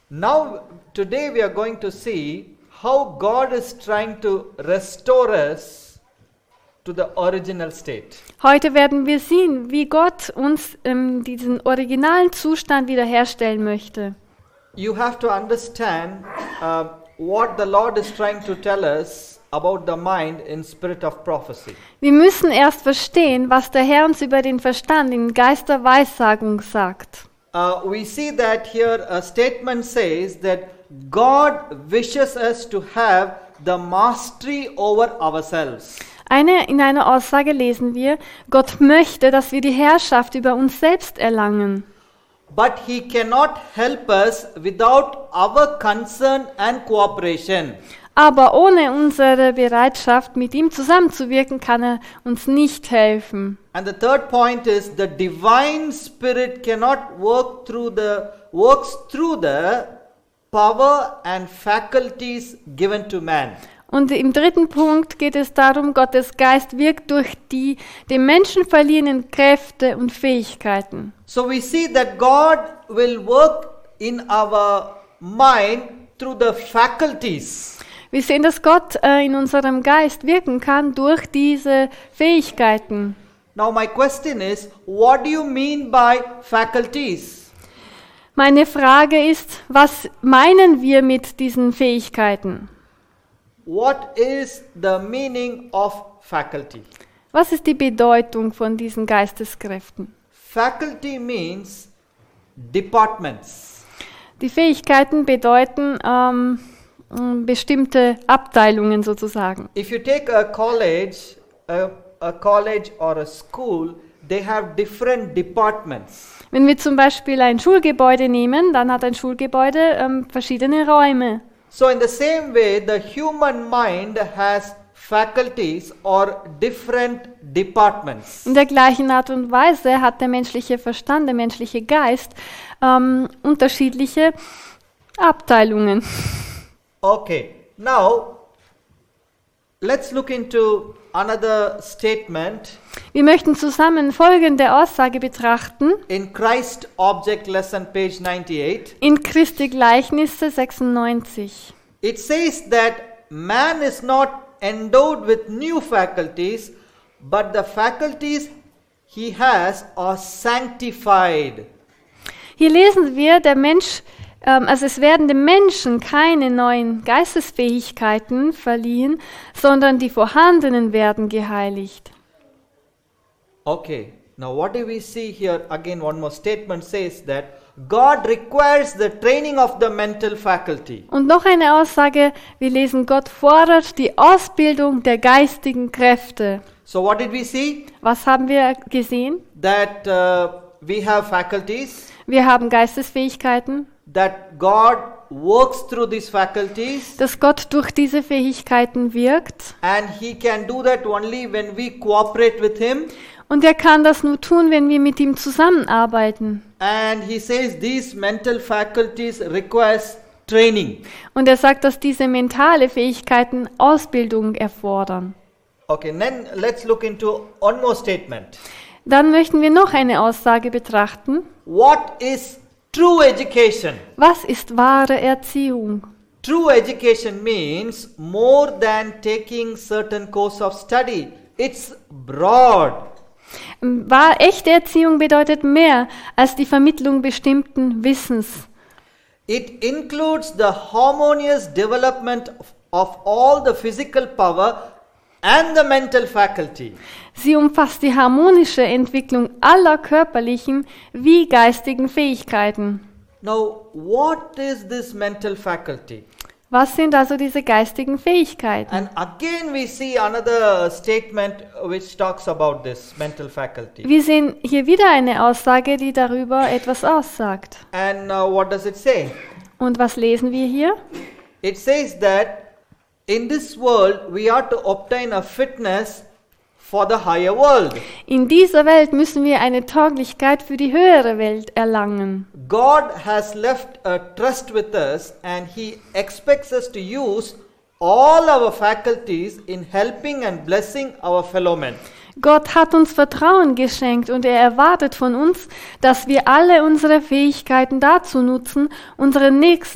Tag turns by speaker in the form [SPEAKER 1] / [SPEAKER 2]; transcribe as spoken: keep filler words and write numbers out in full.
[SPEAKER 1] Now, today we are going to see how God is trying to restore us to the original state.
[SPEAKER 2] Heute werden wir sehen, wie Gott uns ähm, diesen originalen Zustand wiederherstellen möchte.
[SPEAKER 1] You have to understand uh, what the Lord is trying to tell us about the mind in spirit of prophecy.
[SPEAKER 2] Wir müssen erst verstehen, was der Herr uns über den Verstand im Geist der Weissagung sagt.
[SPEAKER 1] Uh, we see that here a statement says that God wishes us to have the mastery over ourselves.
[SPEAKER 2] Eine, in einer Aussage lesen wir, Gott möchte, dass wir die Herrschaft über uns selbst erlangen.
[SPEAKER 1] But He cannot help us without our concern and cooperation.
[SPEAKER 2] Aber ohne unsere Bereitschaft, mit ihm zusammenzuwirken, kann er uns nicht helfen.
[SPEAKER 1] And the third point is the divine spirit cannot work through the works through the power and faculties given to man.
[SPEAKER 2] Und im dritten Punkt geht es darum, Gottes Geist wirkt durch die dem Menschen verliehenen Kräfte und Fähigkeiten.
[SPEAKER 1] So we see that God will work in our mind through the faculties.
[SPEAKER 2] Wir sehen, dass Gott äh, in unserem Geist wirken kann durch diese Fähigkeiten.
[SPEAKER 1] Now my question is, what do you mean by faculties?
[SPEAKER 2] Meine Frage ist, was meinen wir mit diesen Fähigkeiten?
[SPEAKER 1] What is the meaning of faculty?
[SPEAKER 2] Was ist die Bedeutung von diesen Geisteskräften?
[SPEAKER 1] Faculty means departments.
[SPEAKER 2] Die Fähigkeiten bedeuten ähm, bestimmte Abteilungen sozusagen.
[SPEAKER 1] If you take a college, a, a college or a school, they have different departments.
[SPEAKER 2] Wenn wir zum Beispiel ein Schulgebäude nehmen, dann hat ein Schulgebäude ähm, verschiedene Räume.
[SPEAKER 1] So in the same way, the human mind has faculties or different departments.
[SPEAKER 2] In der gleichen Art und Weise hat der menschliche Verstand, der menschliche Geist ähm, unterschiedliche Abteilungen.
[SPEAKER 1] Okay, now let's look into another statement.
[SPEAKER 2] Wir möchten zusammen folgende Aussage betrachten.
[SPEAKER 1] In Christ Object Lesson, page ninety-eight.
[SPEAKER 2] In Christi Gleichnisse sechsundneunzig.
[SPEAKER 1] It says that man is not endowed with new faculties, but the faculties he has are sanctified.
[SPEAKER 2] Hier lesen wir, der Mensch, ähm, also es werden dem Menschen keine neuen Geistesfähigkeiten verliehen, sondern die vorhandenen werden geheiligt.
[SPEAKER 1] Okay, now what do we see here? Again, one more statement says that God requires the training of the mental faculty.
[SPEAKER 2] Und noch eine Aussage, wir lesen, Gott fordert die Ausbildung der geistigen Kräfte.
[SPEAKER 1] So what did we see?
[SPEAKER 2] Was haben wir gesehen?
[SPEAKER 1] That uh, we have faculties,
[SPEAKER 2] Wir haben Geistesfähigkeiten,
[SPEAKER 1] that God works through these faculties,
[SPEAKER 2] dass Gott durch diese Fähigkeiten wirkt.
[SPEAKER 1] and He can do that only when we cooperate with Him.
[SPEAKER 2] Und er kann das nur tun, wenn wir mit ihm zusammenarbeiten.
[SPEAKER 1] And He says these mental faculties requires training.
[SPEAKER 2] Und er sagt, dass diese mentale Fähigkeiten Ausbildung erfordern.
[SPEAKER 1] Okay, then let's look into one more statement.
[SPEAKER 2] Dann möchten wir noch eine Aussage betrachten.
[SPEAKER 1] What is true education?
[SPEAKER 2] Was ist wahre Erziehung?
[SPEAKER 1] True education means more than taking certain course of study. It's broad.
[SPEAKER 2] Wahr, echte Erziehung bedeutet mehr als die Vermittlung bestimmten Wissens.
[SPEAKER 1] It includes the harmonious development of, of all the physical power and the mental faculty.
[SPEAKER 2] Sie umfasst die harmonische Entwicklung aller körperlichen wie geistigen Fähigkeiten.
[SPEAKER 1] Now, what is this mental faculty?
[SPEAKER 2] Was sind also diese geistigen Fähigkeiten?
[SPEAKER 1] And again we see another statement which talks about this mental faculty.
[SPEAKER 2] Wir sehen hier wieder eine Aussage, die darüber etwas aussagt.
[SPEAKER 1] And uh, what does it say?
[SPEAKER 2] Und was lesen wir hier?
[SPEAKER 1] It says that in this world we are to obtain a fitness for the higher world.
[SPEAKER 2] In dieser Welt müssen wir eine Tauglichkeit für die höhere Welt erlangen.
[SPEAKER 1] God has left a trust with us and He expects us to use all our faculties in helping and blessing our fellow men.
[SPEAKER 2] Gott hat uns Vertrauen geschenkt und er erwartet von uns, dass wir alle unsere Fähigkeiten dazu nutzen, unseren Nächsten